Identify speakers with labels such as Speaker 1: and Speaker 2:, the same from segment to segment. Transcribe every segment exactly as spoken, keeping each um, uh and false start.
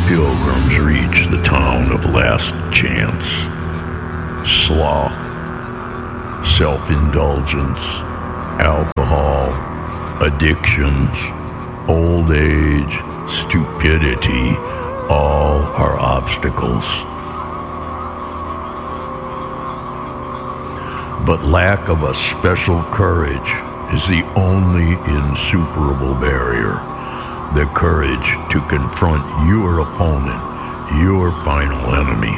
Speaker 1: pilgrims reach the town of Last Chance. Sloth, self-indulgence, alcohol, addictions, old age, stupidity, all are obstacles. But lack of a special courage is the only insuperable barrier. The courage to confront your opponent, your final enemy.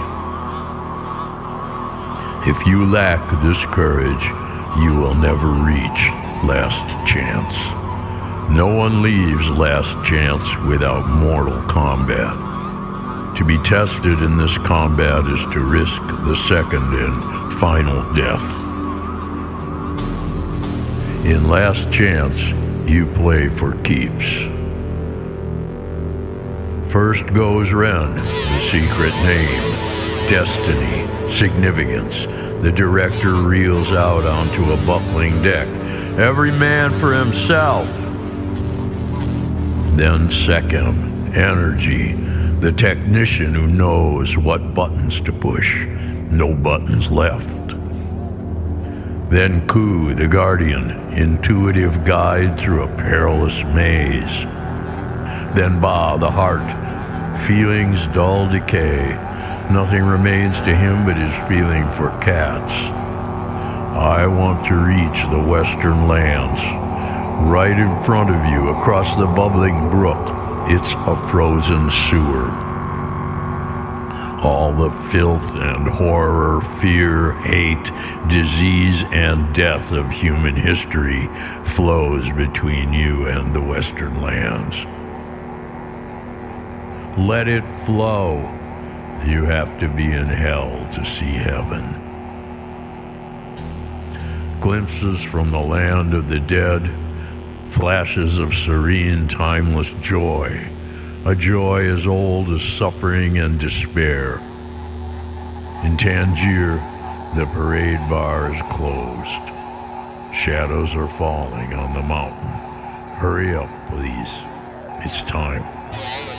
Speaker 1: If you lack this courage, you will never reach Last Chance. No one leaves Last Chance without mortal combat. To be tested in this combat is to risk the second and final death. In Last Chance, you play for keeps. First goes Ren, the secret name, destiny, significance. The director reels out onto a buckling deck. Every man for himself. Then Sechem, energy, the technician who knows what buttons to push. No buttons left. Then Ku, the guardian, intuitive guide through a perilous maze. Then Ba, the heart, feelings dull decay. Nothing remains to him but his feeling for cats. I want to reach the western lands. Right in front of you, across the bubbling brook, it's a frozen sewer. All the filth and horror, fear, hate, disease, and death of human history flows between you and the western lands. Let it flow. You have to be in hell to see heaven. Glimpses from the land of the dead, flashes of serene, timeless joy, a joy as old as suffering and despair. In Tangier, the parade bar is closed. Shadows are falling on the mountain. Hurry up, please. It's time.